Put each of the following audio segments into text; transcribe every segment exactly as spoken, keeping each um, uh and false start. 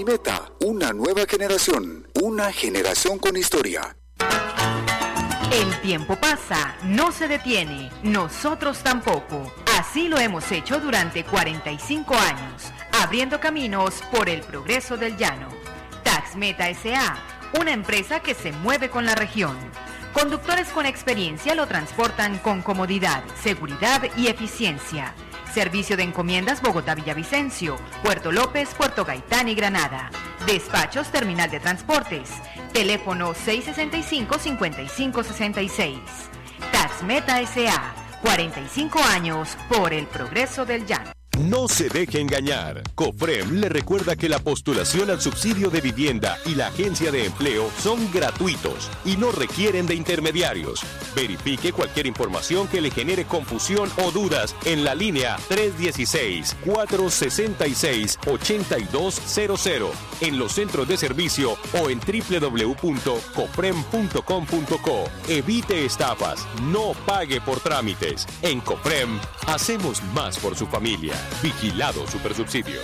mi meta, una nueva generación, una generación con historia. El tiempo pasa, no se detiene, nosotros tampoco. Así lo hemos hecho durante cuarenta y cinco años, abriendo caminos por el progreso del llano. Taxmeta S A, una empresa que se mueve con la región. Conductores con experiencia lo transportan con comodidad, seguridad y eficiencia. Servicio de encomiendas Bogotá-Villavicencio, Puerto López, Puerto Gaitán y Granada. Despachos Terminal de Transportes. Teléfono seis sesenta y cinco, cincuenta y cinco sesenta y seis. Taxmeta S A, cuarenta y cinco años por el progreso del llano. No se deje engañar. COFREM le recuerda que la postulación al subsidio de vivienda y la agencia de empleo son gratuitos y no requieren de intermediarios. Verifique cualquier información que le genere confusión o dudas en la línea tres dieciséis, cuatrocientos sesenta y seis, ochenta y dos cero cero, en los centros de servicio o en doble u doble u doble u punto cofrem punto com punto co. Evite estafas, no pague por trámites. En COFREM hacemos más por su familia. Vigilado Supersubsidio.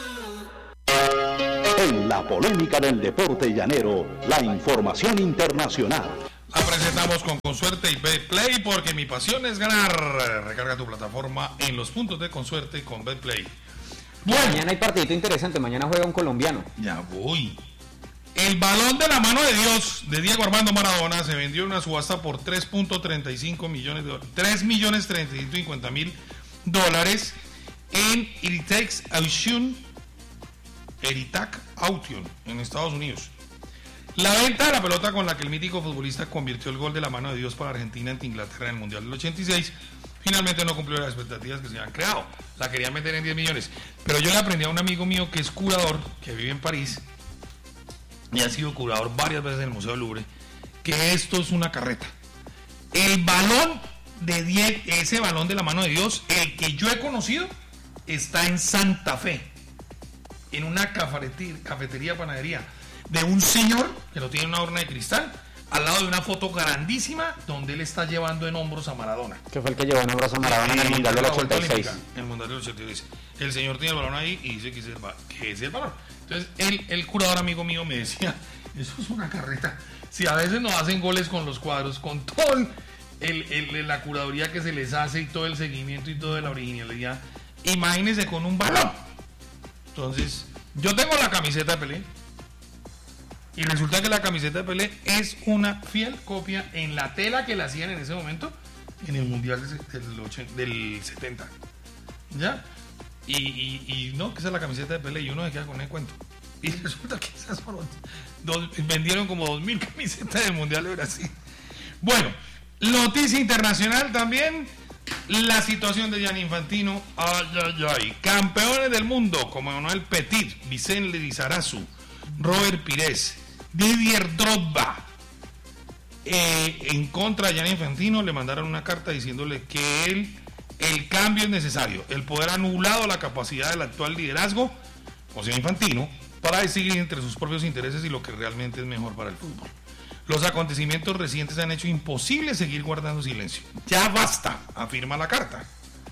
En la polémica del deporte llanero, la información internacional. La presentamos con Consuerte y Betplay porque mi pasión es ganar. Recarga tu plataforma en los puntos de Consuerte con Betplay. Bueno, mañana hay partidito interesante. Mañana juega un colombiano. Ya voy. El balón de la mano de Dios de Diego Armando Maradona se vendió en una subasta por tres punto treinta y cinco millones de dólares. tres millones treinta y cincuenta mil dólares. En Eritax Auction, Eritac Auction en Estados Unidos. La venta de la pelota con la que el mítico futbolista convirtió el gol de la mano de Dios para Argentina ante Inglaterra en el Mundial del ochenta y seis finalmente no cumplió las expectativas que se habían creado. La querían meter en diez millones. Pero yo le aprendí a un amigo mío que es curador, que vive en París y ha sido curador varias veces en el Museo del Louvre, que esto es una carreta. El balón de diez, ese balón de la mano de Dios, el que yo he conocido, está en Santa Fe, en una cafetería, panadería, de un señor que lo tiene en una urna de cristal, al lado de una foto grandísima donde él está llevando en hombros a Maradona. Que fue el que llevó en hombros a Maradona en el Mundial del ochenta y seis. En el Mundial del ochenta y seis. El señor tiene el balón ahí y dice que es el, que es el balón. Entonces, el, el curador amigo mío me decía, eso es una carreta. Si a veces nos hacen goles con los cuadros, con todo el, el, el, la curaduría que se les hace y todo el seguimiento y toda la originalidad, imagínense con un balón. Entonces, yo tengo la camiseta de Pelé y resulta que la camiseta de Pelé es una fiel copia en la tela que la hacían en ese momento en el Mundial del, ochenta, del setenta. ¿Ya? Y, y, y no, que esa es la camiseta de Pelé y uno se queda con el cuento. Y resulta que esas fueron dos, vendieron como dos mil camisetas del Mundial de Brasil. Bueno, noticia internacional también. La situación de Gianni Infantino, ay, ay, ay. Campeones del mundo como Manuel Petit, Vicente Lizarazu, Robert Pires, Didier Drogba, eh, en contra de Gianni Infantino le mandaron una carta diciéndole que él, el cambio es necesario, el poder anulado la capacidad del actual liderazgo, o sea Infantino, para decidir entre sus propios intereses y lo que realmente es mejor para el fútbol. Los acontecimientos recientes han hecho imposible seguir guardando silencio. Ya basta, afirma la carta.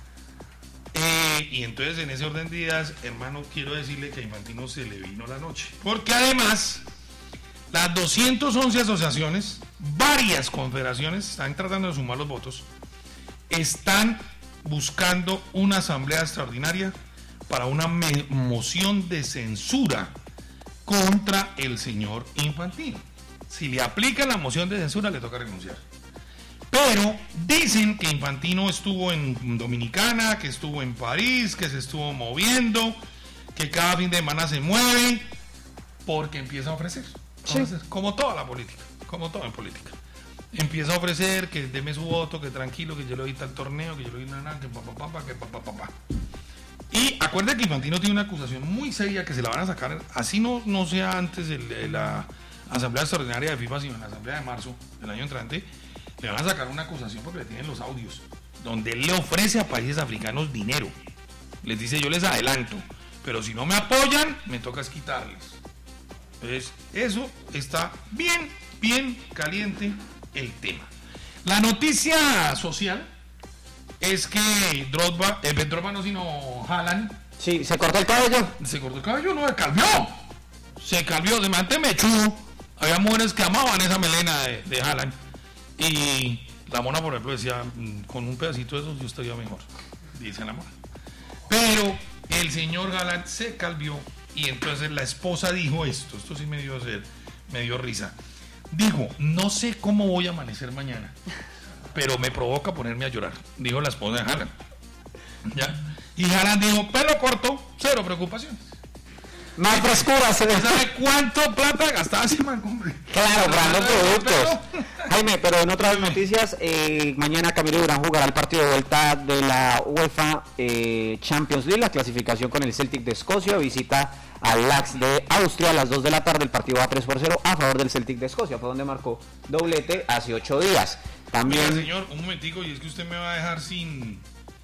Eh, y entonces en ese orden de ideas, hermano, quiero decirle que a Infantino se le vino la noche. Porque además, las doscientas once asociaciones, varias confederaciones, están tratando de sumar los votos, están buscando una asamblea extraordinaria para una me- moción de censura contra el señor Infantino. Si le aplican la moción de censura, le toca renunciar. Pero dicen que Infantino estuvo en Dominicana, que estuvo en París, que se estuvo moviendo, que cada fin de semana se mueve, porque empieza a ofrecer. Sí. Entonces, como toda la política, como todo en política. Empieza a ofrecer que deme su voto, que tranquilo, que yo le doy tal torneo, que yo le doy nada, que papá, papá, que papá, papá. Y acuérdense que Infantino tiene una acusación muy seria que se la van a sacar, así no, no sea antes de, de la Asamblea Extraordinaria de FIFA, sino en la Asamblea de marzo del año entrante, le van a sacar una acusación porque le tienen los audios, donde él le ofrece a países africanos dinero. Les dice, yo les adelanto, pero si no me apoyan, me toca es quitarles. Entonces, eso está bien, bien caliente el tema. La noticia social es que Drogba, eh, Drogba no, sino Haaland. Sí, ¿se cortó el cabello? Se cortó el cabello, no, se calvió. se calvió, de mante mechudo. Había mujeres que amaban esa melena de, de Haaland. Y la mona, por ejemplo, decía, con un pedacito de esos yo estaría mejor, dice la mona. Pero el señor Haaland se calvió y entonces la esposa dijo esto, esto sí me dio, hacer, me dio risa. Dijo, no sé cómo voy a amanecer mañana, pero me provoca ponerme a llorar, dijo la esposa de Haaland. ¿Ya? Y Haaland dijo, pelo corto, cero preocupaciones. Más frescura se ve. ¿Sabe cuánto plata gastaba ese man, hombre? Claro, comprando productos. Jaime, pero en otras noticias, eh, mañana Camilo Durán jugará el partido de vuelta de la UEFA eh, Champions League, la clasificación con el Celtic de Escocia, visita al Ajax de Austria a las dos de la tarde, el partido va tres por cero a favor del Celtic de Escocia, fue donde marcó doblete hace ocho días. También... Mira, señor, un momentico, y es que usted me va a dejar sin,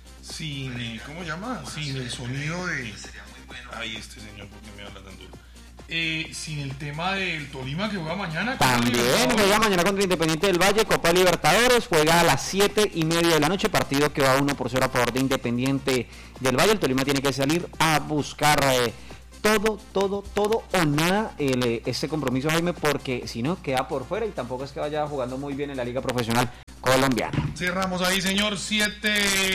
sin, ¿cómo se llama? Sin el sonido de... Ay, este señor, ¿por qué me habla tan duro? Eh, sin el tema del Tolima que juega mañana. También juega mañana contra Independiente del Valle, Copa Libertadores, juega a las siete y media de la noche, partido que va uno por cero a favor de Independiente del Valle. El Tolima tiene que salir a buscar eh, todo, todo, todo o nada el, eh, este compromiso, Jaime, porque si no queda por fuera y tampoco es que vaya jugando muy bien en la Liga Profesional colombiana. Cerramos ahí, señor, siete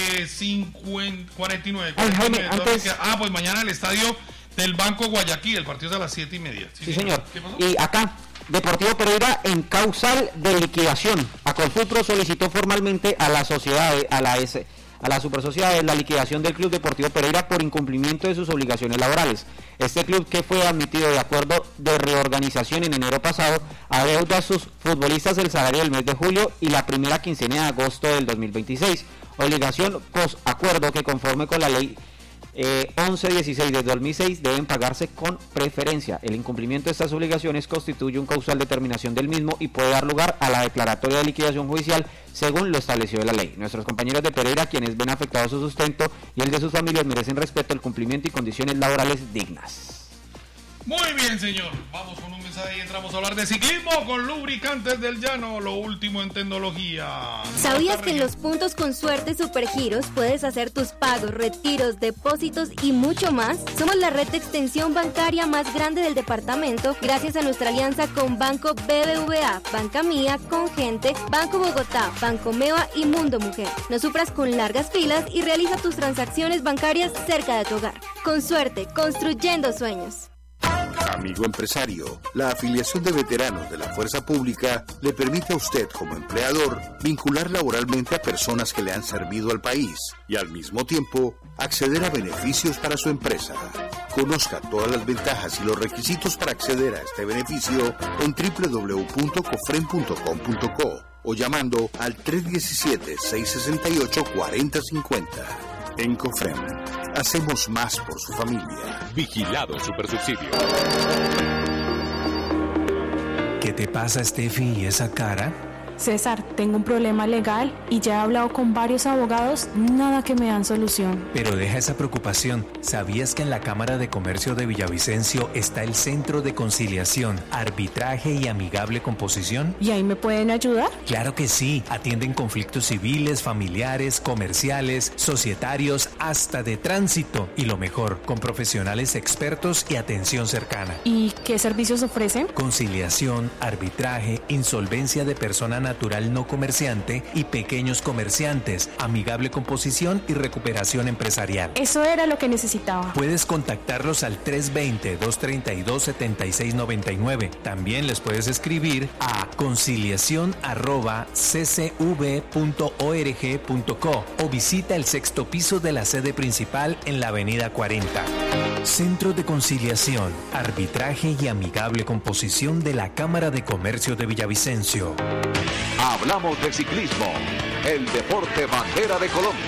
cuarenta y nueve. Ay, Jaime, antes... Ah, pues mañana el estadio del Banco Guayaquil, el partido es a las siete y media. Sí, sí señor. señor. Y acá, Deportivo Pereira en causal de liquidación. Acolfutro solicitó formalmente a la sociedad, a la S, a la supersociedad, la liquidación del Club Deportivo Pereira por incumplimiento de sus obligaciones laborales. Este club, que fue admitido de acuerdo de reorganización en enero pasado, adeuda a sus futbolistas el salario del mes de julio y la primera quincena de agosto del dos mil veintiséis. Obligación post acuerdo que, conforme con la ley Eh, once dieciséis de dos mil seis, deben pagarse con preferencia. El incumplimiento de estas obligaciones constituye un causal de terminación del mismo y puede dar lugar a la declaratoria de liquidación judicial según lo establecido en la ley. Nuestros compañeros de Pereira, quienes ven afectado su sustento y el de sus familias, merecen respeto, el cumplimiento y condiciones laborales dignas. Muy bien, señor. Vamos con un mensaje y entramos a hablar de ciclismo con Lubricantes del Llano, lo último en tecnología. ¿Sabías que en los puntos con suerte Supergiros puedes hacer tus pagos, retiros, depósitos y mucho más? Somos la red de extensión bancaria más grande del departamento gracias a nuestra alianza con Banco B B V A, Banca Mía, Congente, Banco Bogotá, Banco Meva y Mundo Mujer. No sufras con largas filas y realiza tus transacciones bancarias cerca de tu hogar. Con suerte, construyendo sueños. Amigo empresario, la afiliación de veteranos de la Fuerza Pública le permite a usted, como empleador, vincular laboralmente a personas que le han servido al país y al mismo tiempo acceder a beneficios para su empresa. Conozca todas las ventajas y los requisitos para acceder a este beneficio en doble u doble u doble u punto cofren punto com punto co o llamando al tres uno siete, seis seis ocho, cuatro cero cinco cero. En Cofrem, hacemos más por su familia. Vigilado Supersubsidio. ¿Qué te pasa, Steffi, y esa cara? César, tengo un problema legal y ya he hablado con varios abogados, nada que me dan solución. Pero deja esa preocupación. ¿Sabías que en la Cámara de Comercio de Villavicencio está el Centro de Conciliación, Arbitraje y Amigable Composición? ¿Y ahí me pueden ayudar? Claro que sí. Atienden conflictos civiles, familiares, comerciales, societarios, hasta de tránsito. Y lo mejor, con profesionales expertos y atención cercana. ¿Y qué servicios ofrecen? Conciliación, arbitraje, insolvencia de persona natural natural no comerciante y pequeños comerciantes, amigable composición y recuperación empresarial. Eso era lo que necesitaba. Puedes contactarlos al tres dos cero, dos tres dos, siete seis nueve nueve. También les puedes escribir a conciliación arroba c c v punto org punto co o visita el sexto piso de la sede principal en la avenida cuarenta. Centro de Conciliación, Arbitraje y Amigable Composición de la Cámara de Comercio de Villavicencio. Hablamos de ciclismo, el deporte bandera de Colombia.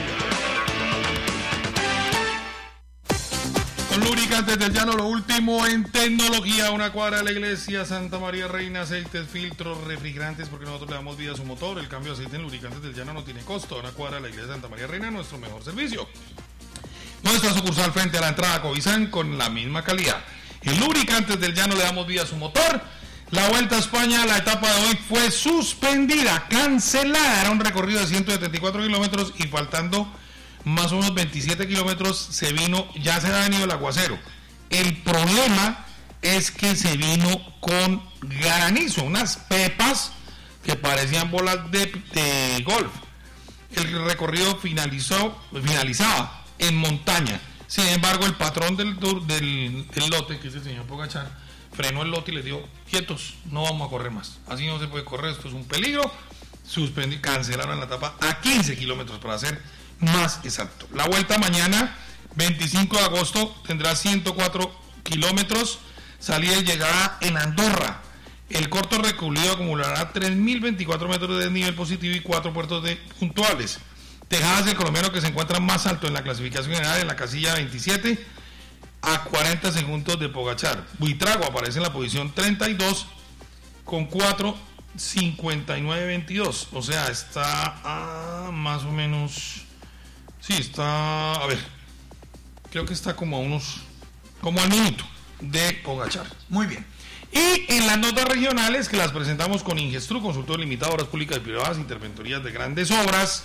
Con Lubricantes del Llano, lo último en tecnología, una cuadra de la iglesia Santa María Reina, aceites, filtros, refrigerantes, porque nosotros le damos vida a su motor. El cambio de aceite en Lubricantes del Llano no tiene costo. Una cuadra de la iglesia Santa María Reina, nuestro mejor servicio. Nuestra sucursal frente a la entrada a Covizán con la misma calidad. En Lubricantes del Llano le damos vida a su motor. La Vuelta a España, la etapa de hoy fue suspendida, cancelada. Era un recorrido de ciento setenta y cuatro kilómetros y faltando más o menos veintisiete kilómetros se vino, ya se ha venido el aguacero. El problema es que se vino con granizo, unas pepas que parecían bolas de, de golf. El recorrido finalizó, finalizaba en montaña. Sin embargo, el patrón del, del, del lote, que es el señor Pogačar, frenó el lote y les dijo, quietos, no vamos a correr más. Así no se puede correr, esto es un peligro. Suspendi, cancelaron la etapa a quince kilómetros para ser más exacto. La vuelta mañana, veinticinco de agosto, tendrá ciento cuatro kilómetros, salida y llegada en Andorra. El corto recorrido acumulará tres mil veinticuatro metros de nivel positivo y cuatro puertos de puntuales. Tejadas, el colombiano que se encuentra más alto en la clasificación general, en la casilla veintisiete, a cuarenta segundos de Pogačar. Buitrago aparece en la posición treinta y dos con cuatro cincuenta y nueve veintidós. O sea, está a más o menos... Sí, está... A ver, creo que está como a unos... como al minuto de Pogačar. Muy bien. Y en las notas regionales que las presentamos con Ingestru, consultor limitado, obras públicas y privadas, interventorías de grandes obras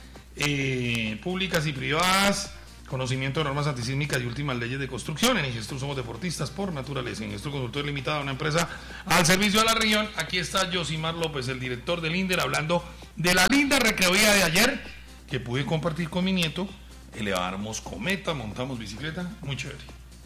eh, públicas y privadas, conocimiento de normas antisísmicas y últimas leyes de construcción. En Ingestru somos deportistas por naturaleza. Ingestru, consultor limitado, una empresa al servicio de la región. Aquí está Yosimar López, el director del INDER, hablando de la linda recreovía de ayer que pude compartir con mi nieto. Elevamos cometa, montamos bicicleta, muy chévere.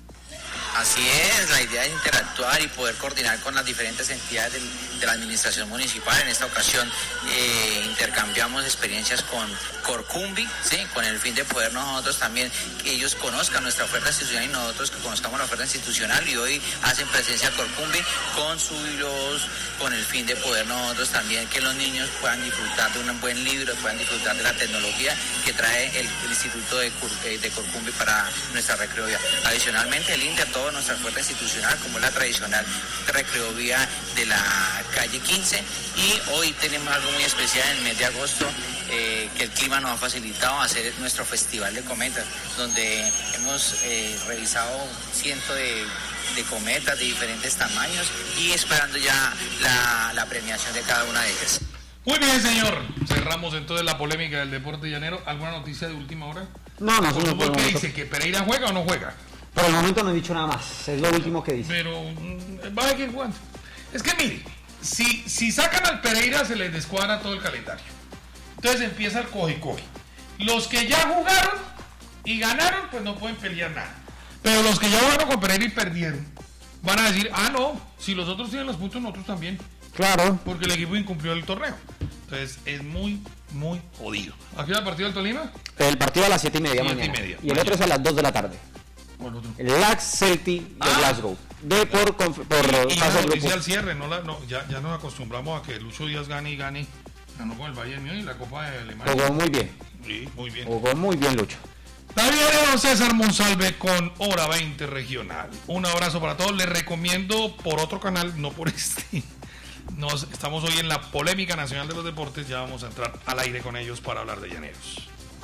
Así es, la idea es interactuar y poder coordinar con las diferentes entidades del, de la administración municipal. En esta ocasión eh, intercambiamos experiencias con Corcumbi, ¿sí? Con el fin de poder nosotros también, que ellos conozcan nuestra oferta institucional y nosotros que conozcamos la oferta institucional, y hoy hacen presencia Corcumbi con sus, con el fin de poder nosotros también que los niños puedan disfrutar de un buen libro, puedan disfrutar de la tecnología que trae el, el Instituto de, de Corcumbi para nuestra recreovía. Adicionalmente, el INDER, toda nuestra oferta institucional, como la tradicional recreovía de la calle quince, y hoy tenemos algo muy especial en el mes de agosto, eh, que el clima nos ha facilitado hacer nuestro festival de cometas, donde hemos eh, revisado cientos de, de cometas de diferentes tamaños y esperando ya la, la premiación de cada una de ellas. Muy bien, señor. Cerramos entonces la polémica del deporte llanero. ¿Alguna noticia de última hora? No, no, ¿Por no. ¿Qué dice? ¿Que Pereira juega o no juega? Por el momento no he dicho nada más, es lo último que dice. Pero va a ir jugando. Es que mire, si, si sacan al Pereira se les descuadra todo el calendario. Entonces empieza el coge y coge. Los que ya jugaron y ganaron, pues no pueden pelear nada. Pero los que ya jugaron con Pereira y perdieron, van a decir, ah no, si los otros tienen los puntos, nosotros también. Claro. Porque el equipo incumplió el torneo. Entonces es muy, muy jodido. ¿A qué hora el partido del Tolima? El partido a las siete y media siete mañana. Y, media. y el otro es a las dos de la tarde. El Lax Celtic de ah, Glasgow. De por por y la noticia al cierre, no la, no, ya, ya nos acostumbramos a que Lucho Díaz gane y gane. Ganó con el Bayern Múnich y la Copa de Alemania. Jugó muy bien. Sí, muy bien. Jugó muy bien Lucho. David César Monsalve con Hora veinte Regional. Un abrazo para todos. Les recomiendo por otro canal, no por este. Nos, estamos hoy en la polémica nacional de los deportes. Ya vamos a entrar al aire con ellos para hablar de llaneros.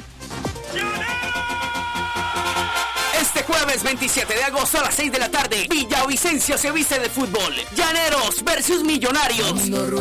Este jueves veintisiete de agosto a las seis de la tarde, Villavicencio se viste de fútbol. Llaneros versus Millonarios.